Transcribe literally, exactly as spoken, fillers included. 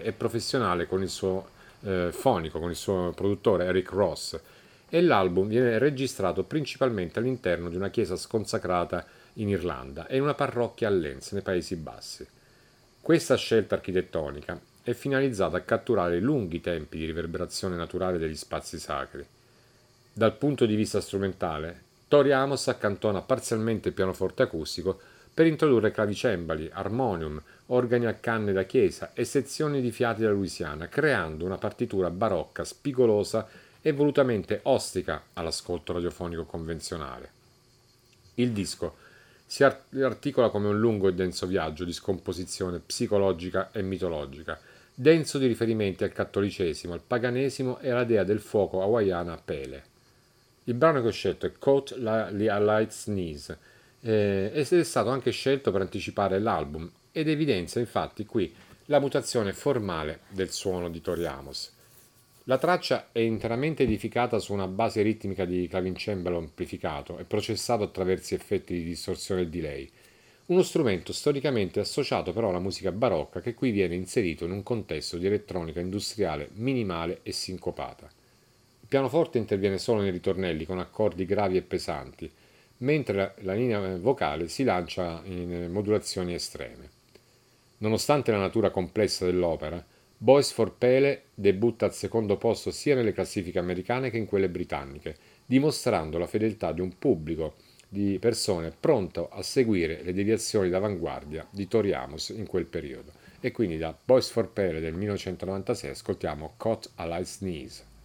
e professionale con il suo eh, fonico, con il suo produttore Eric Ross, e l'album viene registrato principalmente all'interno di una chiesa sconsacrata in Irlanda e in una parrocchia a Lens, nei Paesi Bassi. Questa scelta architettonica è finalizzata a catturare i lunghi tempi di riverberazione naturale degli spazi sacri. Dal punto di vista strumentale, Tori Amos accantona parzialmente il pianoforte acustico per introdurre clavicembali, armonium, organi a canne da chiesa e sezioni di fiati da Louisiana, creando una partitura barocca, spigolosa e volutamente ostica all'ascolto radiofonico convenzionale. Il disco si articola come un lungo e denso viaggio di scomposizione psicologica e mitologica, denso di riferimenti al cattolicesimo, al paganesimo e alla dea del fuoco hawaiana Pele. Il brano che ho scelto è Caught a Light Sneeze eh, ed è stato anche scelto per anticipare l'album ed evidenzia infatti qui la mutazione formale del suono di Tori Amos. La traccia è interamente edificata su una base ritmica di clavincembalo amplificato e processato attraverso effetti di distorsione e delay, uno strumento storicamente associato però alla musica barocca che qui viene inserito in un contesto di elettronica industriale minimale e sincopata. Il pianoforte interviene solo nei ritornelli con accordi gravi e pesanti, mentre la, la linea vocale si lancia in modulazioni estreme. Nonostante la natura complessa dell'opera, Boys for Pele debutta al secondo posto sia nelle classifiche americane che in quelle britanniche, dimostrando la fedeltà di un pubblico di persone pronto a seguire le deviazioni d'avanguardia di Tori Amos in quel periodo. E quindi da Boys for Pele del millenovecentonovantasei ascoltiamo Caught a Light Sneeze.